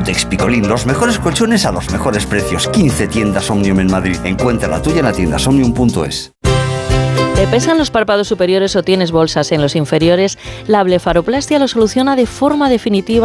Tutex, Picolín, los mejores colchones a los mejores precios. 15 tiendas Omnium en Madrid. Encuentra la tuya en la tienda omnium.es. ¿Te pesan los párpados superiores o tienes bolsas en los inferiores? La blefaroplastia lo soluciona de forma definitiva